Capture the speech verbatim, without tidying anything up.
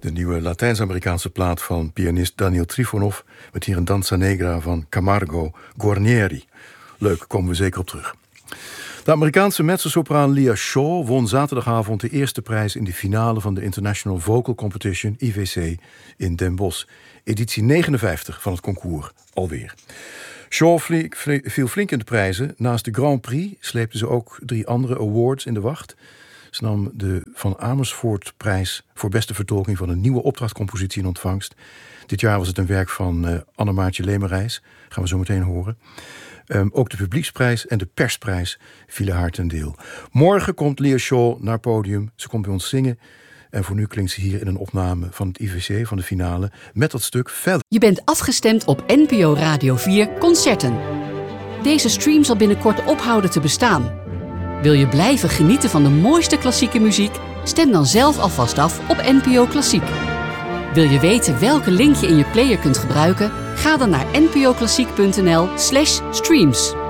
De nieuwe Latijns-Amerikaanse plaat van pianist Daniel Trifonov, met hier een danza negra van Camargo Guarnieri. Leuk, komen we zeker op terug. De Amerikaanse mezzosopraan Leah Shaw won zaterdagavond de eerste prijs in de finale van de International Vocal Competition, I V C, in Den Bosch. Editie negenenvijftig van het concours, alweer. Shaw viel flink in de prijzen. Naast de Grand Prix sleepte ze ook drie andere awards in de wacht. Ze nam de Van Amersfoort prijs voor beste vertolking van een nieuwe opdrachtcompositie in ontvangst. Dit jaar was het een werk van uh, Annemaartje Lemerijs. Gaan we zo meteen horen. Um, ook de publieksprijs en de persprijs vielen haar ten deel. Morgen komt Leah Shaw naar het podium. Ze komt bij ons zingen. En voor nu klinkt ze hier in een opname van het I V C van de finale met dat stuk verder. Je bent afgestemd op N P O Radio vier Concerten. Deze stream zal binnenkort ophouden te bestaan. Wil je blijven genieten van de mooiste klassieke muziek? Stem dan zelf alvast af op N P O Klassiek. Wil je weten welke link je in je player kunt gebruiken? Ga dan naar npoklassiek punt n l slash streams.